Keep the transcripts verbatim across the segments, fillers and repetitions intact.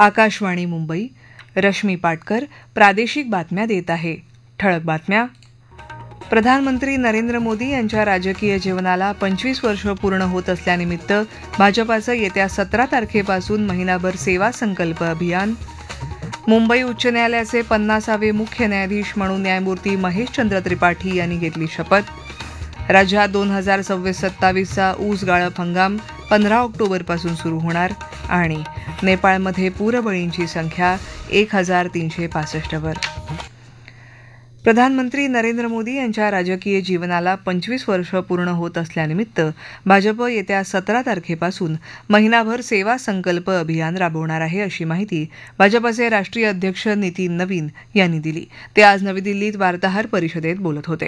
आकाशवाणी मुंबई. रश्मी पाटकर प्रादेशिक बातम्या देत आहे. ठळक बातम्या. प्रधानमंत्री नरेंद्र मोदी यांच्या राजकीय जीवनाला पंचवीस वर्ष पूर्ण होत असल्यानिमित्त भाजपाचं येत्या सतरा तारखेपासून महिनाभर सेवा संकल्प अभियान. मुंबई उच्च न्यायालयाचे पन्नासावे मुख्य न्यायाधीश म्हणून न्यायमूर्ती महेशचंद्र त्रिपाठी यांनी घेतली शपथ. राज्यात दोन हजार सव्वीस सत्तावीसचा ऊस गाळप हंगाम पंधरा ऑक्टोबरपासून सुरू होणार. आणि नेपाळमध्ये पूरबळींची संख्या एक हजार तीनशे पासष्टवर. प्रधानमंत्री नरेंद्र मोदी यांच्या राजकीय जीवनाला पंचवीस वर्ष पूर्ण होत असल्यानिमित्त भाजप येत्या सतरा तारखेपासून महिनाभर सेवा संकल्प अभियान राबवणार आहे, अशी माहिती भाजपचे राष्ट्रीय अध्यक्ष नितीन नवीन यांनी दिली. ते आज नवी दिल्लीत वार्ताहर परिषदेत बोलत होते.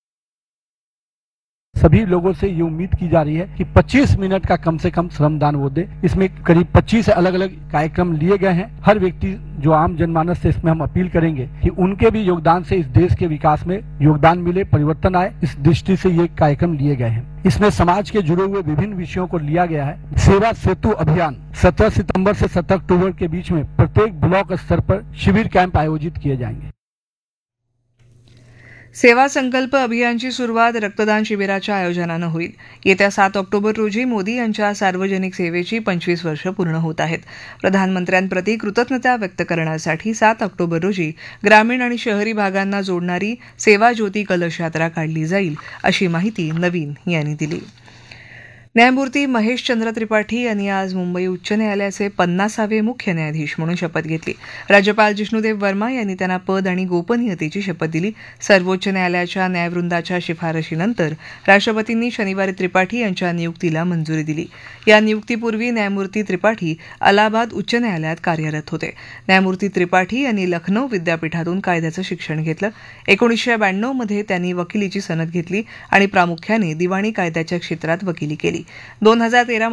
सभी लोगों से ये उम्मीद की जा रही है कि पच्चीस मिनट का कम से कम श्रमदान वो दे. इसमें करीब पच्चीस अलग अलग कार्यक्रम लिए गए हैं. हर व्यक्ति जो आम जनमानस से इसमें हम अपील करेंगे कि उनके भी योगदान से इस देश के विकास में योगदान मिले, परिवर्तन आए. इस दृष्टि से ये कार्यक्रम लिए गए हैं. इसमें समाज के जुड़े हुए विभिन्न विषयों को लिया गया है. सेवा सेतु अभियान सत्रह सितंबर से सत्रह अक्टूबर के बीच में प्रत्येक ब्लॉक स्तर पर शिविर कैंप आयोजित किए जाएंगे. सेवा संकल्प अभियानची सुरुवात रक्तदान शिबिराच्या आयोजनानं होईल. येत्या सात ऑक्टोबर रोजी मोदी यांच्या सार्वजनिक सेवेची पंचवीस वर्ष पूर्ण होत आहेत. प्रधानमंत्र्यांप्रती कृतज्ञता व्यक्त करण्यासाठी सात ऑक्टोबर रोजी ग्रामीण आणि शहरी भागांना जोडणारी सेवा ज्योती कलश यात्रा काढली जाईल, अशी माहिती नवीन यांनी दिली. न्यायमूर्ती महेशचंद्र त्रिपाठी यांनी आज मुंबई उच्च न्यायालयाचे पन्नासावे मुख्य न्यायाधीश म्हणून शपथ घेतली. राज्यपाल जिष्णुदेव वर्मा यांनी त्यांना पद आणि गोपनीयतेची शपथ दिली. सर्वोच्च न्यायालयाच्या न्यायवृंदाच्या शिफारशीनंतर राष्ट्रपतींनी शनिवारी त्रिपाठी यांच्या नियुक्तीला मंजुरी दिली. या नियुक्तीपूर्वी न्यायमूर्ती त्रिपाठी अलाहाबाद उच्च न्यायालयात कार्यरत होते. न्यायमूर्ती त्रिपाठी यांनी लखनौ विद्यापीठातून कायद्याचं शिक्षण घेतलं. एकोणीसशे ब्याण्णव मध्ये त्यांनी वकिलीची सनद घेतली आणि प्रामुख्याने दिवाणी कायद्याच्या क्षेत्रात वकिली केली. दोन हजार तेरा